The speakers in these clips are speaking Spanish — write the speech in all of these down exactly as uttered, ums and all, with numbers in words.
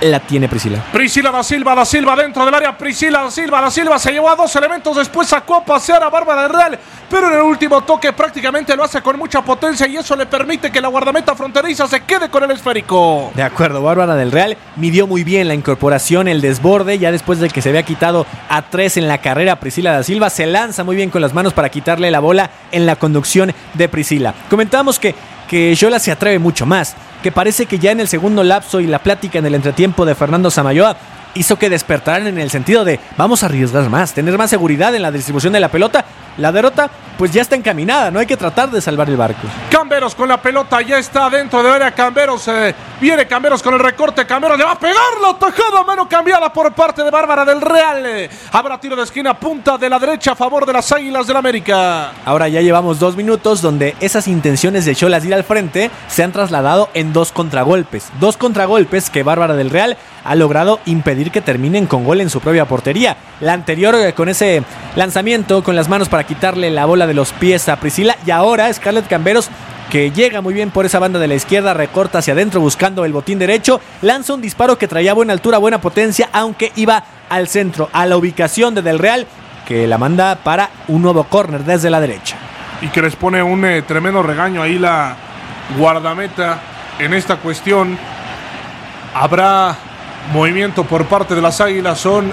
la tiene Priscila. Priscila da Silva, da Silva dentro del área. Priscila da Silva, da Silva se llevó a dos elementos. Después sacó a pasear a Bárbara del Real. Pero en el último toque prácticamente lo hace con mucha potencia. Y eso le permite que la guardameta fronteriza se quede con el esférico. De acuerdo, Bárbara del Real midió muy bien la incorporación, el desborde. Ya después de que se había quitado a tres en la carrera, Priscila da Silva se lanza muy bien con las manos para quitarle la bola en la conducción de Priscila. Comentábamos que que Xolas se atreve mucho más, que parece que ya en el segundo lapso y la plática en el entretiempo de Fernando Samayoa hizo que despertaran en el sentido de vamos a arriesgar más, tener más seguridad en la distribución de la pelota. La derrota pues ya está encaminada, no hay que tratar de salvar el barco. Camberos con la pelota, ya está dentro del área. Camberos, eh, viene Camberos con el recorte. Camberos le va a pegar la tajada, mano cambiada por parte de Bárbara del Real. Habrá tiro de esquina, punta de la derecha a favor de las Águilas del América. Ahora ya llevamos dos minutos donde esas intenciones de Xolas de ir al frente se han trasladado en dos contragolpes. Dos contragolpes que Bárbara del Real ha logrado impedir que terminen con gol en su propia portería. La anterior eh, con ese lanzamiento con las manos para quitarle la bola de los pies a Priscila, y ahora Scarlett Camberos, que llega muy bien por esa banda de la izquierda, recorta hacia adentro buscando el botín derecho, lanza un disparo que traía buena altura, buena potencia, aunque iba al centro, a la ubicación de Del Real, que la manda para un nuevo córner desde la derecha. Y que les pone un eh, tremendo regaño ahí la guardameta en esta cuestión. Habrá movimiento por parte de las Águilas, son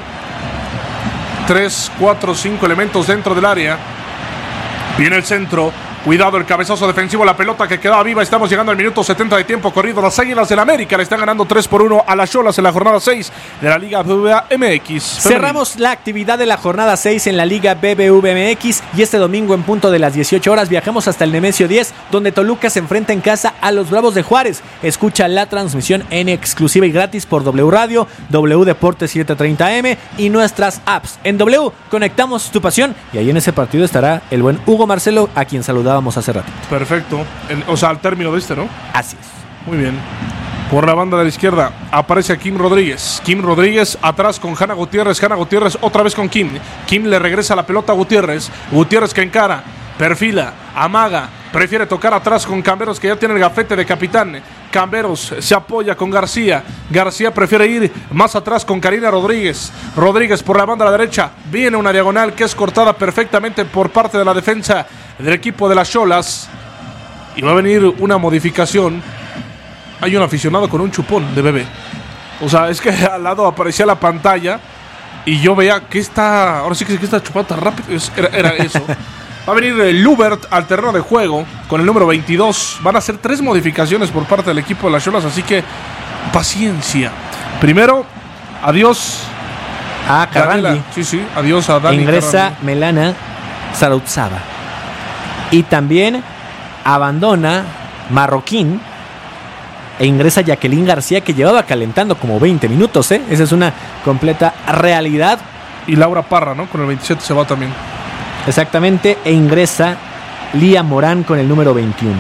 tres, cuatro, cinco elementos dentro del área. Viene el centro, cuidado el cabezazo defensivo, la pelota que quedaba viva. Estamos llegando al minuto setenta de tiempo corrido. Las Águilas del América le están ganando tres por uno a las Xolas en la jornada seis de la Liga B B V A M X. Cerramos la actividad de la jornada seis en la Liga B B V M X y este domingo en punto de las dieciocho horas viajamos hasta el Nemesio diez, donde Toluca se enfrenta en casa a los Bravos de Juárez. Escucha la transmisión en exclusiva y gratis por W Radio, W Deportes setecientos treinta M y nuestras apps. En W conectamos tu pasión y ahí en ese partido estará el buen Hugo Marcelo, a quien saludábamos hace rato. Perfecto, el, o sea, al término de este, ¿no? Así es. Muy bien. Por la banda de la izquierda aparece Kim Rodríguez. Kim Rodríguez atrás con Hanna Gutiérrez. Hanna Gutiérrez otra vez con Kim. Kim le regresa la pelota a Gutiérrez. Gutiérrez que encara, perfila, amaga, prefiere tocar atrás con Camberos, que ya tiene el gafete de capitán. Camberos se apoya con García. García prefiere ir más atrás con Karina Rodríguez. Rodríguez por la banda a la derecha. Viene una diagonal que es cortada perfectamente por parte de la defensa del equipo de las Xolas. Y va a venir una modificación. Hay un aficionado con un chupón de bebé. O sea, es que al lado aparecía la pantalla y yo veía que está... Ahora sí que está chupando tan rápido. Era, era eso. Va a venir Lubert al terreno de juego con el número veintidós. Van a hacer tres modificaciones por parte del equipo de las Xolas, así que paciencia. Primero, adiós a Carrandi. Sí, sí, adiós a Dani. Ingresa Carrandi. Melana Sarautzaba. Y también abandona Marroquín e ingresa Jacqueline García, que llevaba calentando como veinte minutos, ¿eh? Esa es una completa realidad. Y Laura Parra, ¿no? Con el veintisiete se va también. Exactamente, e ingresa Lía Morán con el número veintiuno.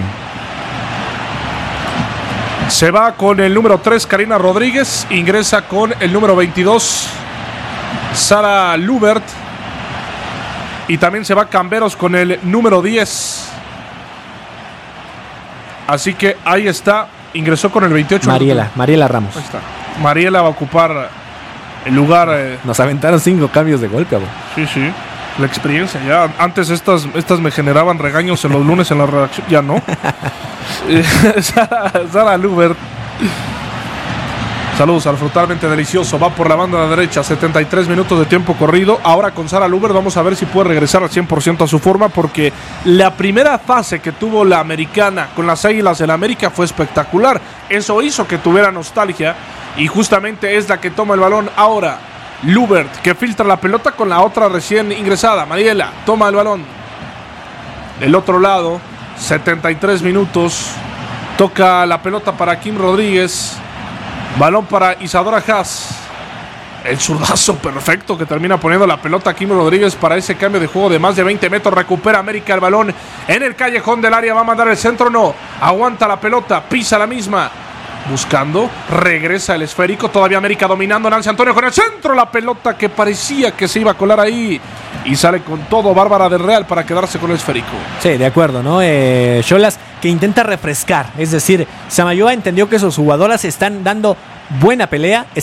Se va con el número tres Karina Rodríguez, ingresa con el número veintidós Sara Lubert, y también se va Camberos con el número diez. Así que ahí está, ingresó con el veintiocho. Mariela, Mariela Ramos. Ahí está. Mariela va a ocupar el lugar. Eh. Nos aventaron cinco cambios de golpe, abo. Sí, sí. La experiencia, ya antes estas, estas me generaban regaños en los lunes en la redacción, ya no. Sara, Sara Lubert. Saludos al frutalmente delicioso. Va por la banda de la derecha, setenta y tres minutos de tiempo corrido. Ahora con Sara Lubert vamos a ver si puede regresar al cien por ciento a su forma, porque la primera fase que tuvo la americana con las Águilas del América fue espectacular. Eso hizo que tuviera nostalgia y justamente es la que toma el balón ahora. Lubert, que filtra la pelota con la otra recién ingresada. Mariela toma el balón. Del otro lado, setenta y tres minutos. Toca la pelota para Kim Rodríguez. Balón para Isadora Haas. El zurdazo perfecto que termina poniendo la pelota a Kim Rodríguez para ese cambio de juego de más de veinte metros. Recupera América el balón en el callejón del área. Va a mandar el centro, no. Aguanta la pelota, pisa la misma. Buscando, regresa el esférico. Todavía América dominando. Nancy Antonio con el centro. La pelota que parecía que se iba a colar ahí. Y sale con todo Bárbara del Real para quedarse con el esférico. Sí, de acuerdo, ¿no? Eh, Xolas que intenta refrescar. Es decir, Samayoa entendió que sus jugadoras están dando buena pelea.